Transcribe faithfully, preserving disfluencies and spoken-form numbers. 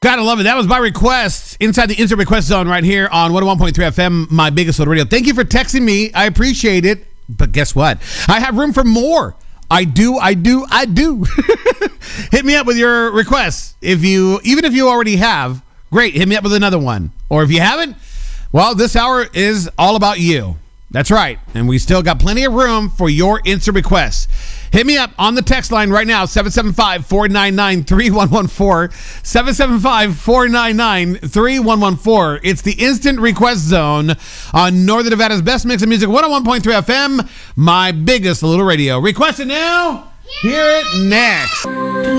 Gotta love it. That was my request inside the instant request zone right here on one oh one point three F M, my biggest little radio. Thank you for texting me. I appreciate it. But guess what? I have room for more. I do, I do, I do. Hit me up with your requests. If you, even if you already have, great. Hit me up with another one. Or if you haven't, well, this hour is all about you. That's right. And we still got plenty of room for your instant requests. Hit me up on the text line right now, seven seven five, four nine nine, three one one four, seven seven five, four nine nine, three one one four. It's the Instant Request Zone on Northern Nevada's best mix of music, one oh one point three F M, my biggest little radio. Request it now, hear it next.